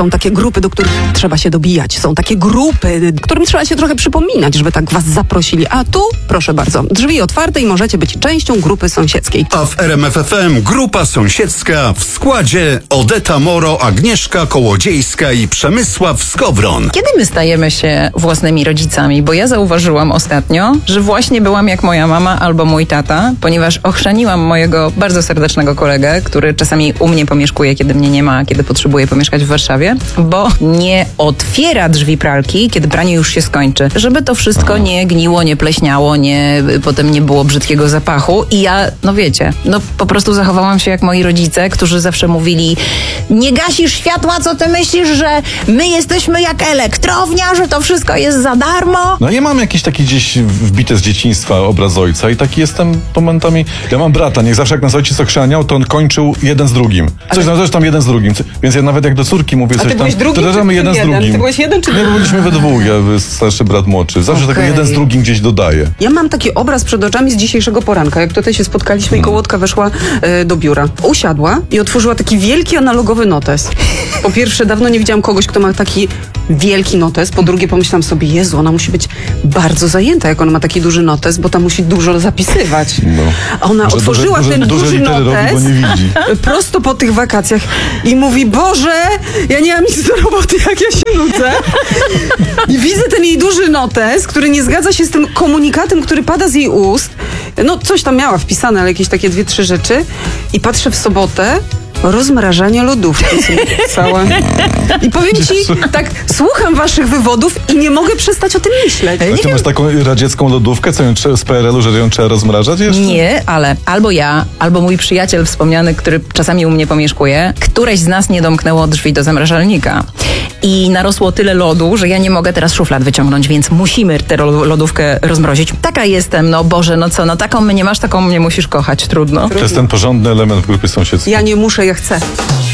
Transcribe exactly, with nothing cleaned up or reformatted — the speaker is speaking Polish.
Są takie grupy, do których trzeba się dobijać. Są takie grupy, którym trzeba się trochę przypominać, żeby tak was zaprosili. A tu, proszę bardzo, drzwi otwarte i możecie być częścią grupy sąsiedzkiej. A w R M F F M grupa sąsiedzka w składzie Odeta Moro, Agnieszka Kołodziejska i Przemysław Skowron. Kiedy my stajemy się własnymi rodzicami? Bo ja zauważyłam ostatnio, że właśnie byłam jak moja mama albo mój tata, ponieważ ochrzaniłam mojego bardzo serdecznego kolegę, który czasami u mnie pomieszkuje, kiedy mnie nie ma, kiedy potrzebuje pomieszkać w Warszawie, bo nie otwiera drzwi pralki, kiedy pranie już się skończy, żeby to wszystko nie gniło, nie pleśniało, nie, potem nie było brzydkiego zapachu. I ja, no wiecie, no po prostu zachowałam się jak moi rodzice, którzy zawsze mówili: nie gasisz światła, co ty myślisz, że my jesteśmy jak elektrownia, że to wszystko jest za darmo? No ja mam jakiś taki gdzieś wbite z dzieciństwa obraz ojca i taki jestem momentami. Ja mam brata, niech zawsze jak nas ojciec ochrzaniał, to on kończył jeden z drugim. Coś tam, coś tam jeden z drugim. Więc ja nawet jak do córki mówię coś tam, to dodamy jeden z drugim. Ty byłeś jeden czy nie? Bo byliśmy we dwóch, ja starszy brat młodszy. Zawsze okay. taki jeden z drugim gdzieś dodaje. Ja mam taki obraz przed oczami z dzisiejszego poranka, jak tutaj się spotkaliśmy i Kołotka weszła e, do biura. Usiadła i otworzyła taki wielki analogowy notes. Po pierwsze, dawno nie widziałam kogoś, kto ma taki wielki notes. Po drugie, pomyślałam sobie: Jezu, ona musi być bardzo zajęta, jak ona ma taki duży notes, bo tam musi dużo zapisywać. No. A ona Może otworzyła duże, ten duże, duży duże notes robi, bo nie widzi. prosto po tych wakacjach i mówi: Boże, ja nie mam nic do roboty, jak ja się nudzę. I widzę ten jej duży notes, który nie zgadza się z tym komunikatem, który pada z jej ust. No, coś tam miała wpisane, ale jakieś takie dwie, trzy rzeczy. I patrzę w sobotę, rozmrażanie lodówki sobie pisała. I powiem ci, tak, słucham waszych wywodów i nie mogę przestać o tym myśleć. A ty masz taką radziecką lodówkę, co ją trzeba, z P R L u, że ją trzeba rozmrażać jeszcze? Nie, ale albo ja, albo mój przyjaciel wspomniany, który czasami u mnie pomieszkuje, któreś z nas nie domknęło drzwi do zamrażalnika. I narosło tyle lodu, że ja nie mogę teraz szuflad wyciągnąć, więc musimy tę lodówkę rozmrozić. Taka jestem, no Boże, no co, no taką mnie masz, taką mnie musisz kochać, trudno. To jest ten porządny element w grupie sąsiedzkiej. Ja nie muszę, ja chcę.